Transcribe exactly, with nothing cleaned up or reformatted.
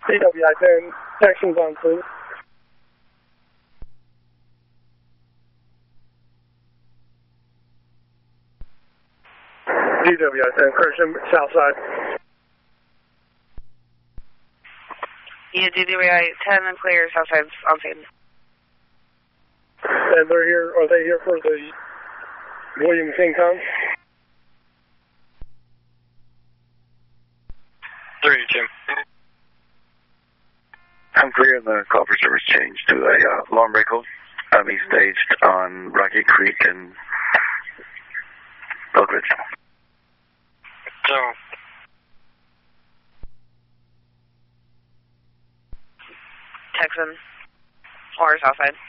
D W I ten, actions on, please. D W I ten, correction, south side. Yeah, D W I ten and clear, south side on scene. And they're here, are they here for the William King Kong? Three, Jim. I'm clear. The call for service changed to a uh, alarm break hold. I'll be staged on Rocky Creek and Elk Ridge. So. Texan or Southside.